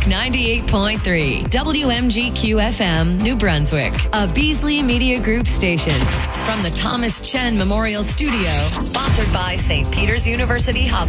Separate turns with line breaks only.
Brunswick 98.3, WMGQ FM, New Brunswick, a Beasley Media Group station. From the Thomas Chen Memorial Studio, sponsored by St. Peter's University Hospital.